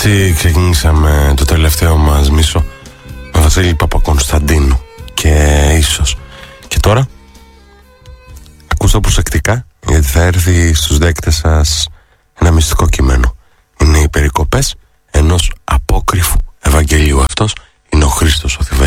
Έτσι ξεκίνησαμε το τελευταίο μας μισό με Βασίλη Παπακωνσταντίνου και ίσως. Και τώρα ακούστε προσεκτικά, γιατί θα έρθει στους δέκτες σας ένα μυστικό κείμενο. Είναι οι περικοπές ενός απόκριφου Ευαγγελίου. Αυτός είναι ο Χρήστος ο Θηβάς.